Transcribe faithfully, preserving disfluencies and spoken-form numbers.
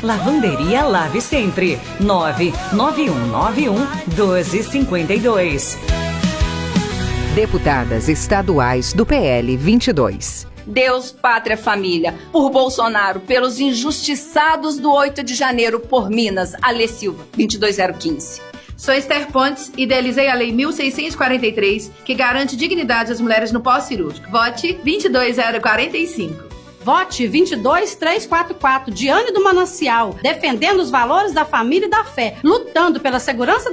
Lavanderia Lave Sempre. nove nove um nove um doze cinquenta e dois. Deputadas estaduais do P L vinte e dois. Deus, pátria, família. Por Bolsonaro, pelos injustiçados do oito de janeiro, por Minas. Alê Silva, vinte e dois zero quinze. Sou Esther Pontes, idealizei a Lei mil seiscentos e quarenta e três, que garante dignidade às mulheres no pós-cirúrgico. Vote vinte e dois zero quarenta e cinco. Vote vinte e dois trezentos e quarenta e quatro, Diane do Manancial, defendendo os valores da família e da fé, lutando pela segurança